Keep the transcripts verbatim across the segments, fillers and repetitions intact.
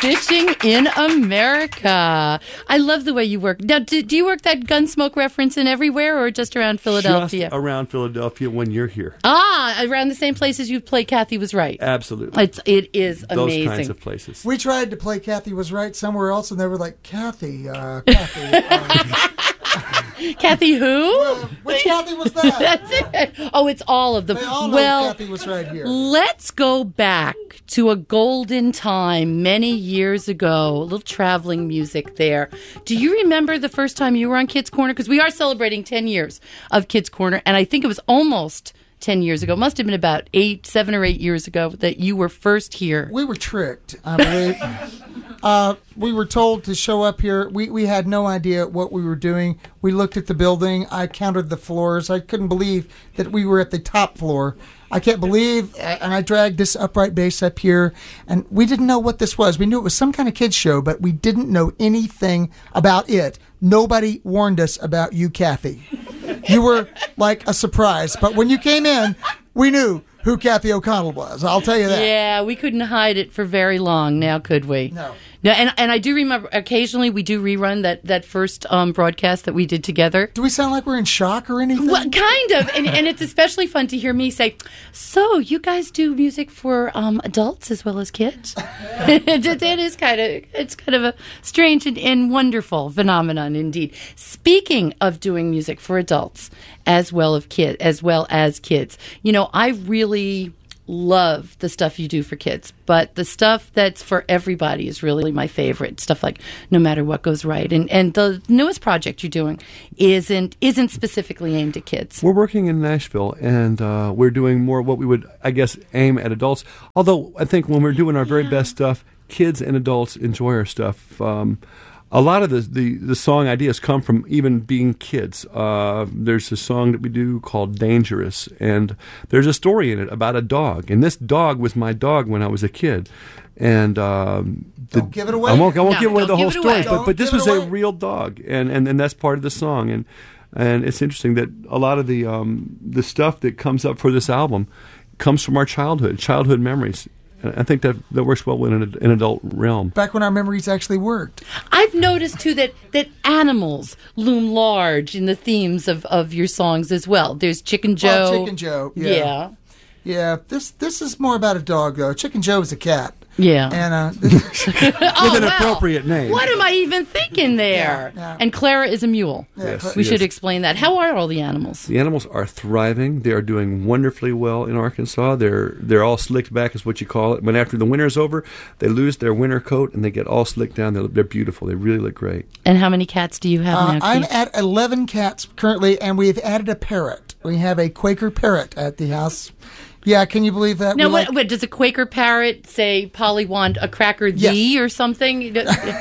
Fishing in America. I love the way you work. Now, do, do you work that Gunsmoke reference in everywhere or just around Philadelphia? Just around Philadelphia when you're here. Ah, around the same places you play Kathy Was Right. Absolutely. It's, it is amazing. Those kinds of places. We tried to play Kathy Was Right somewhere else, and they were like, Kathy, uh, Kathy. Uh, Kathy who? uh, which Kathy was that? That's it. Oh, it's all of them. They all know well, Kathy Was Right here. Let's go back to a golden time many years ago. A little traveling music there. Do you remember the first time you were on Kids Corner? Because we are celebrating ten years of Kids Corner, and I think it was almost ten years ago. It must have been about eight, seven or eight years ago that you were first here. We were tricked, I believe. uh, we were told to show up here. We, we had no idea what we were doing. We looked at the building. I counted the floors. I couldn't believe that we were at the top floor. I can't believe, and I dragged this upright bass up here, and we didn't know what this was. We knew it was some kind of kids show, but we didn't know anything about it. Nobody warned us about you, Kathy. You were like a surprise, but when you came in, we knew who Kathy O'Connell was. I'll tell you that. Yeah, we couldn't hide it for very long now, could we? No. No, and and I do remember occasionally we do rerun that, that first um, broadcast that we did together. Do we sound like we're in shock or anything? Well, kind of, and and it's especially fun to hear me say, "So you guys do music for um, adults as well as kids?" it, it is kind of it's kind of a strange and, and wonderful phenomenon indeed. Speaking of doing music for adults as well of kid as well as kids, you know, I really love the stuff you do for kids, but the stuff that's for everybody is really my favorite stuff, like No Matter What Goes Right, and and the newest project you're doing isn't isn't specifically aimed at kids. We're working in Nashville, and uh, we're doing more what we would, I guess, aim at adults, although I think when we're doing our very Yeah. best stuff, kids and adults enjoy our stuff. Um, a lot of the, the, the song ideas come from even being kids. Uh, there's a song that we do called Dangerous, and there's a story in it about a dog. And this dog was my dog when I was a kid. And um, the, Don't give it away. I won't, I won't No, give away don't the whole give it story, away. but, Don't but this give was it a away. real dog, and, and, and that's part of the song. And and it's interesting that a lot of the um, the stuff that comes up for this album comes from our childhood, childhood memories. And I think that, that works well in an, an adult realm. Back when our memories actually worked. I've noticed too that, that animals loom large in the themes of, of your songs as well. There's Chicken Joe. Oh, Chicken Joe. Yeah. Yeah. Yeah. This this is more about a dog, though. Chicken Joe is a cat. Yeah. And uh, this, Oh, With an well, appropriate name. What am I even thinking there? Yeah, yeah. And Clara is a mule. Yes, We yes. should explain that. How are all the animals? The animals are thriving. They are doing wonderfully well in Arkansas. They're they're all slicked back, is what you call it. When after the winter's over, they lose their winter coat and they get all slicked down. They're, they're beautiful. They really look great. And how many cats do you have uh, now, I'm Keith? at eleven cats currently, and we've added a parrot. We have a Quaker parrot at the house. Yeah, can you believe that? Now, We what, like- what, does a Quaker parrot say, Polly want a cracker thee Yes. or something?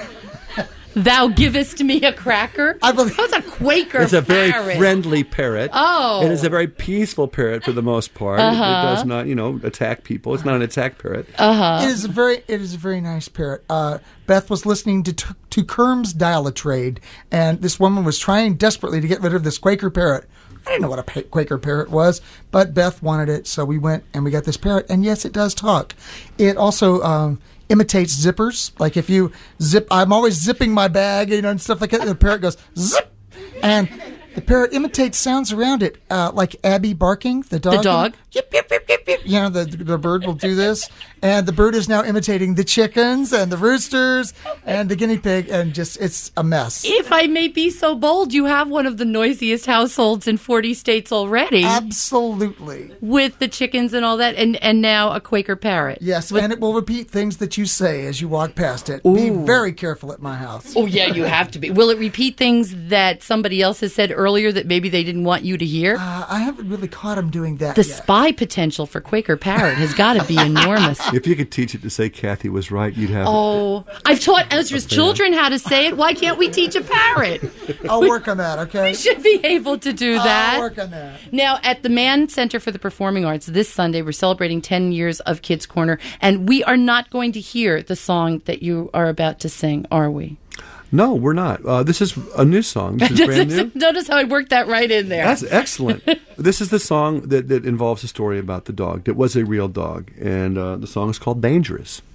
Thou givest me a cracker? I believe- How's a Quaker It's a very parrot? friendly parrot. Oh. It is a very peaceful parrot for the most part. It- Uh-huh. It, does not, you know, attack people. It's not an attack parrot. Uh-huh. It is a very, it is a very nice parrot. Uh, Beth was listening to to Kerm's Dial-A-Trade, and this woman was trying desperately to get rid of this Quaker parrot. I didn't know what a pa- Quaker parrot was, but Beth wanted it, so we went and we got this parrot. And yes, it does talk. It also um, imitates zippers. Like if you zip, I'm always zipping my bag, you know, and stuff like that. And the parrot goes zip, and the parrot imitates sounds around it, uh, like Abby barking, the dog. The dog? Yip, yip, yip, yip, yip. You know, the, the bird will do this. And the bird is now imitating the chickens and the roosters and the guinea pig. And just, it's a mess. If I may be so bold, you have one of the noisiest households in forty states already Absolutely. with the chickens and all that, and, and now a Quaker parrot. Yes, With- and it will repeat things that you say as you walk past it. Be very careful at my house. Oh, yeah, you have to be. Will it repeat things that somebody else has said earlier that maybe they didn't want you to hear? Uh, I haven't really caught him doing that The yet. spy potential for Quaker parrot has got to be enormous. If you could teach it to say Kathy was right, you'd have Oh, I've taught Ezra's children how to say it. Why can't we teach a parrot? I'll work on that, okay? We should be able to do that. I'll work on that. Now, at the Mann Center for the Performing Arts this Sunday, we're celebrating ten years of Kids Corner, and we are not going to hear the song that you are about to sing, are we? No, we're not. Uh, this is a new song. This is brand new. Notice how I worked that right in there. That's excellent. This is the song that, that involves a story about the dog that was a real dog, and uh, the song is called Dangerous.